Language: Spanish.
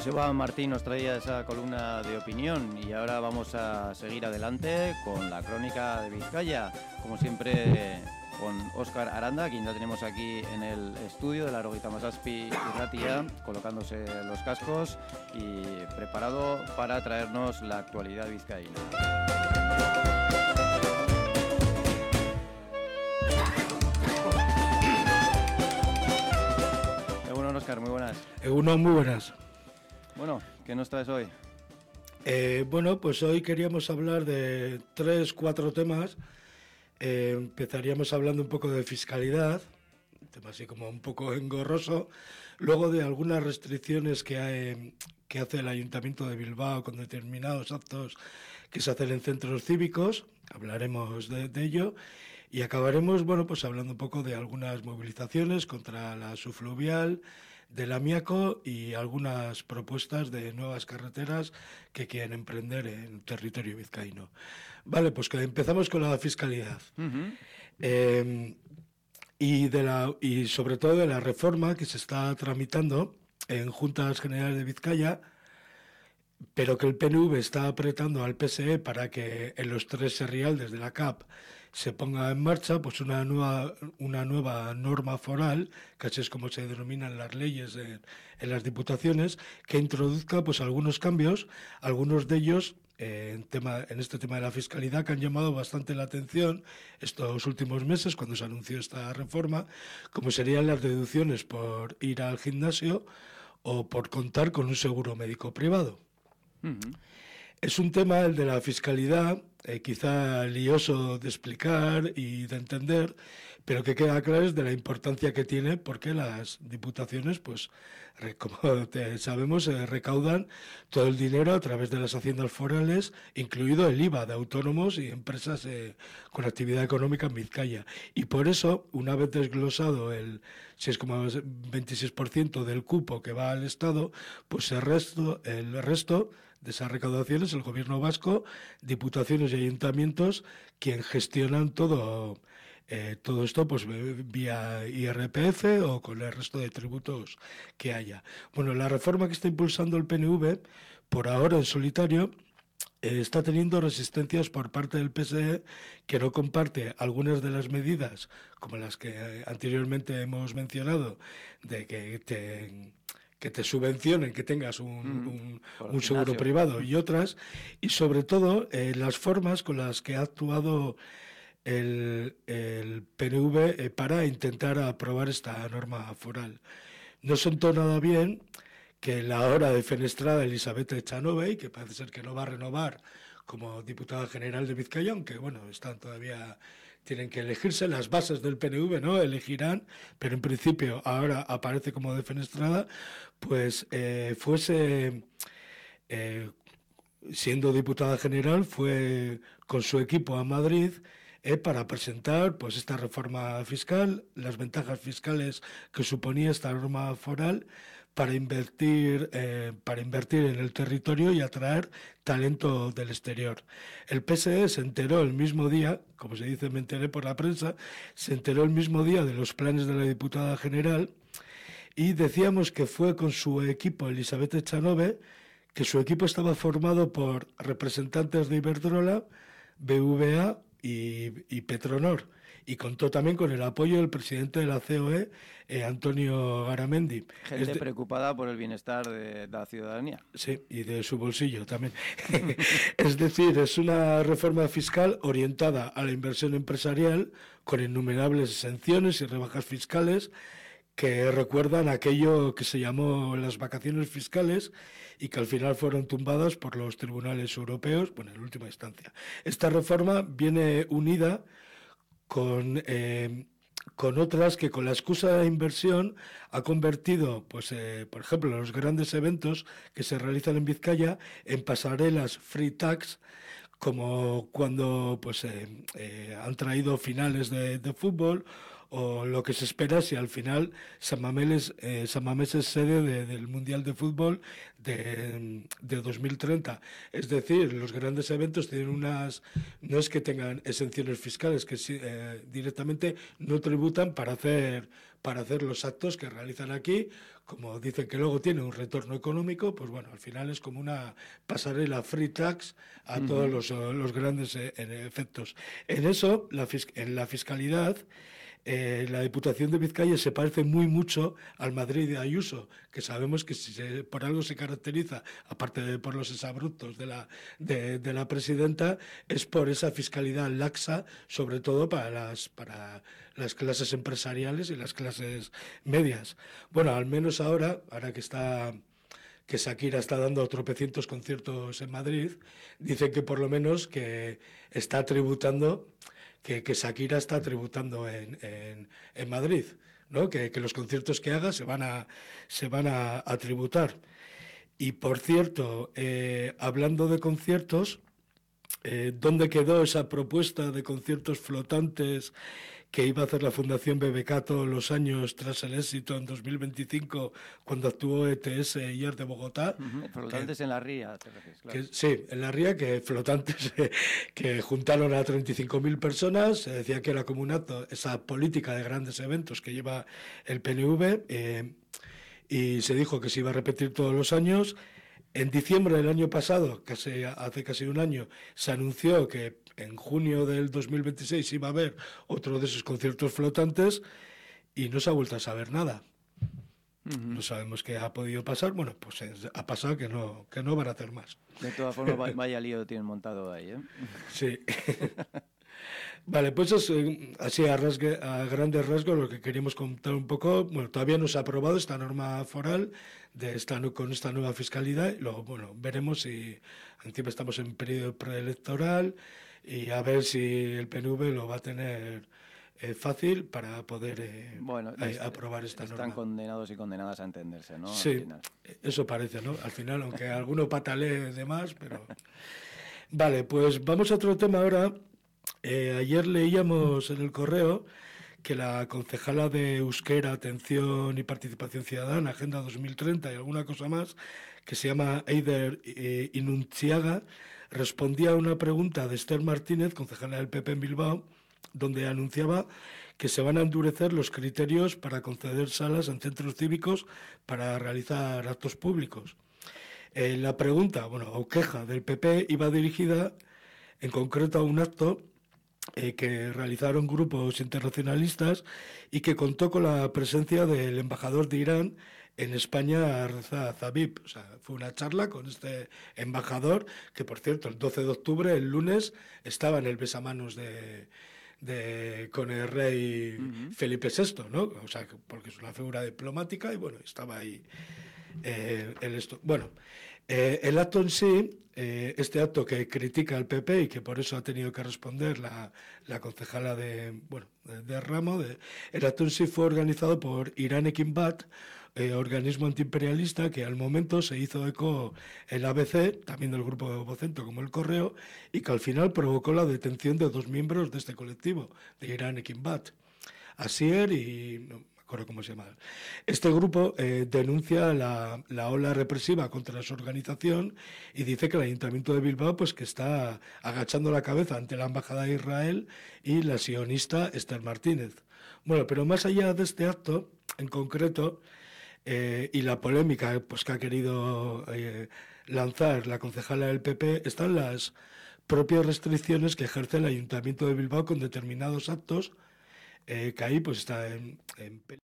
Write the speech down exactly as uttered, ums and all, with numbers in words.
Joseba Martín nos traía esa columna de opinión y ahora vamos a seguir adelante con la crónica de Vizcaya, como siempre con Óscar Aranda, quien ya tenemos aquí en el estudio de la Roguita Masaspi y Ratia, colocándose los cascos y preparado para traernos la actualidad vizcaína. Egunon, Óscar, muy buenas. Egunon, muy buenas. Bueno, ¿qué nos traes hoy? Eh, bueno, pues hoy queríamos hablar de tres, cuatro temas. Eh, empezaríamos hablando un poco de fiscalidad, un tema así como un poco engorroso, luego de algunas restricciones que, hay, que hace el Ayuntamiento de Bilbao con determinados actos que se hacen en centros cívicos, hablaremos de, de ello, y acabaremos, bueno, pues hablando un poco de algunas movilizaciones contra la subfluvial, del Amiaco y algunas propuestas de nuevas carreteras que quieren emprender en territorio vizcaíno. Vale, pues que empezamos con la fiscalidad. Uh-huh. Eh, y, de la, y sobre todo de la reforma que se está tramitando en Juntas Generales de Vizcaya, pero que el P N V está apretando al P S E para que en los tres serrialdes de la C A P se ponga en marcha pues una nueva una nueva norma foral, que así es como se denominan las leyes en, en las diputaciones, que introduzca pues algunos cambios, algunos de ellos eh, en, tema, en este tema de la fiscalidad que han llamado bastante la atención estos últimos meses cuando se anunció esta reforma, como serían las deducciones por ir al gimnasio o por contar con un seguro médico privado. Uh-huh. Es un tema, el de la fiscalidad, eh, quizá lioso de explicar y de entender, pero que queda claro es de la importancia que tiene, porque las diputaciones, pues, re, como te sabemos, eh, recaudan todo el dinero a través de las haciendas forales, incluido el I V A de autónomos y empresas eh, con actividad económica en Vizcaya. Y por eso, una vez desglosado el seis coma veintiséis por ciento del cupo que va al Estado, pues el resto, el resto de esas recaudaciones, el gobierno vasco, diputaciones y ayuntamientos, quien gestionan todo, eh, todo esto pues vía I R P F o con el resto de tributos que haya. Bueno, la reforma que está impulsando el P N V, por ahora en solitario, eh, está teniendo resistencias por parte del P S E, que no comparte algunas de las medidas, como las que eh, anteriormente hemos mencionado, de que te... que te subvencionen, que tengas un, un, un seguro privado y otras, y sobre todo eh, las formas con las que ha actuado el, el P N V eh, para intentar aprobar esta norma foral. No sentó nada bien que la ahora defenestrada Elizabeth Echanove, que parece ser que no va a renovar como diputada general de Vizcaya, aunque bueno, están todavía, tienen que elegirse las bases del P N V, ¿no? Elegirán, pero en principio ahora aparece como defenestrada, pues eh, fuese, eh, siendo diputada general, fue con su equipo a Madrid eh, para presentar pues esta reforma fiscal, las ventajas fiscales que suponía esta norma foral, para invertir eh, para invertir en el territorio y atraer talento del exterior. El P S E se enteró el mismo día, como se dice, me enteré por la prensa, se enteró el mismo día de los planes de la diputada general y decíamos que fue con su equipo Elizabeth Echanove, que su equipo estaba formado por representantes de Iberdrola, B V A y, y Petronor, y contó también con el apoyo del presidente de la C O E, eh, Antonio Garamendi. Gente de... preocupada por el bienestar de, de la ciudadanía. Sí, y de su bolsillo también. Es decir, es una reforma fiscal orientada a la inversión empresarial, con innumerables exenciones y rebajas fiscales, que recuerdan aquello que se llamó las vacaciones fiscales y que al final fueron tumbadas por los tribunales europeos, bueno, en última instancia. Esta reforma viene unida con, eh, con otras que con la excusa de la inversión ha convertido, pues, eh, por ejemplo, los grandes eventos que se realizan en Vizcaya en pasarelas free tax, como cuando pues eh, eh, han traído finales de, de fútbol, o lo que se espera si al final San Mamés, eh, San Mamés es sede de, del Mundial de Fútbol de, de dos mil treinta. Es decir, los grandes eventos tienen unas, no es que tengan exenciones fiscales, que eh, directamente no tributan para hacer para hacer los actos que realizan aquí. Como dicen que luego tiene un retorno económico, pues bueno, al final es como una pasarela free tax a uh-huh. todos los, los grandes eh, efectos. En eso, la, en la fiscalidad, Eh, la Diputación de Vizcaya se parece muy mucho al Madrid de Ayuso, que sabemos que si se, por algo se caracteriza, aparte de por los exabruptos de la, de, de la presidenta, es por esa fiscalidad laxa, sobre todo para las, para las clases empresariales y las clases medias. Bueno, al menos ahora, ahora que está... que Shakira está dando tropecientos conciertos en Madrid, dicen que por lo menos que está tributando... Que, que Shakira está tributando en, en, en Madrid, ¿no? Que, que los conciertos que haga se van a, se van a, a tributar. Y por cierto, eh, hablando de conciertos, eh, ¿dónde quedó esa propuesta de conciertos flotantes que iba a hacer la Fundación B B K todos los años tras el éxito en dos mil veinticinco cuando actuó E T S y Art de Bogotá? Uh-huh. Flotantes que, en la Ría, te refieres, claro. Que, sí, en la Ría, que flotantes eh, que juntaron a treinta y cinco mil personas, se decía que era como un acto, esa política de grandes eventos que lleva el P N V, eh, y se dijo que se iba a repetir todos los años. En diciembre del año pasado, casi, hace casi un año, se anunció que en junio del dos mil veintiséis iba a haber otro de esos conciertos flotantes y no se ha vuelto a saber nada. Uh-huh. No sabemos qué ha podido pasar. Bueno, pues ha pasado que no, que no van a hacer más. De todas formas, vaya lío tienen montado ahí, ¿eh? Sí. Vale, pues es, así a, rasgue, a grandes rasgos lo que queríamos contar un poco. Bueno, todavía no se ha aprobado esta norma foral de esta, con esta nueva fiscalidad. Y luego, bueno, veremos si encima estamos en periodo preelectoral y a ver si el P N V lo va a tener eh, fácil para poder eh, bueno, eh, aprobar esta están norma. Están condenados y condenadas a entenderse, ¿no? Sí, al final. Eso parece, ¿no? Al final, aunque alguno patalee de más, pero... Vale, pues vamos a otro tema ahora. Eh, ayer leíamos en el correo que la concejala de Euskera, Atención y Participación Ciudadana, Agenda dos mil treinta y alguna cosa más, que se llama Eider eh, Inuntziaga, respondía a una pregunta de Esther Martínez, concejala del P P en Bilbao, donde anunciaba que se van a endurecer los criterios para conceder salas en centros cívicos para realizar actos públicos. Eh, la pregunta, bueno, o queja del P P iba dirigida en concreto a un acto eh, que realizaron grupos internacionalistas y que contó con la presencia del embajador de Irán en España, Reza Zabib. O sea, fue una charla con este embajador que, por cierto, el doce de octubre, el lunes, estaba en el besamanos de... De, con el rey uh-huh. Felipe sexto, ¿no? O sea, porque es una figura diplomática y bueno, estaba ahí eh, el esto. Bueno, eh, el acto en sí, eh, este acto que critica al P P y que por eso ha tenido que responder la, la concejala de, bueno, de, de Ramo, de, el acto en sí fue organizado por Irán Ekinbat, Eh, organismo antiimperialista que al momento se hizo eco el A B C, también del grupo de Vocento como el Correo, y que al final provocó la detención de dos miembros de este colectivo, de Irán Ekinbat, Asier y... no me acuerdo cómo se llama. Este grupo eh, denuncia la, la ola represiva contra su organización y dice que el Ayuntamiento de Bilbao pues que está agachando la cabeza ante la Embajada de Israel y la sionista Esther Martínez. Bueno, pero más allá de este acto, en concreto... Eh, y la polémica pues, que ha querido eh, lanzar la concejala del P P están las propias restricciones que ejerce el Ayuntamiento de Bilbao con determinados actos, eh, que ahí pues está en, en